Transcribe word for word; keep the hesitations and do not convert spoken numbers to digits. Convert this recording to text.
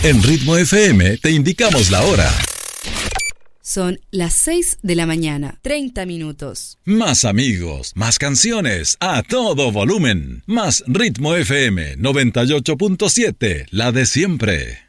En Ritmo F M te indicamos la hora. Son las seis de la mañana, treinta minutos. Más amigos, más canciones, a todo volumen. Más Ritmo F M noventa y ocho punto siete, la de siempre.